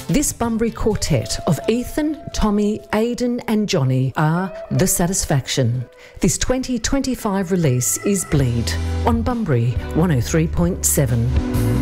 This Bunbury quartet of Ethan, Tommy, Aidan and Johnny are The Satisfaction. This 2025 release is Bleed on Bunbury 103.7.